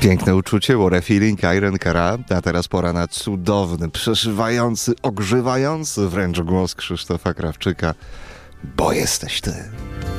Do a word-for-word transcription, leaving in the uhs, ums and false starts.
Piękne uczucie, what a feeling, Irene Cara, a teraz pora na cudowny, przeszywający, ogrzewający wręcz głos Krzysztofa Krawczyka, bo jesteś ty.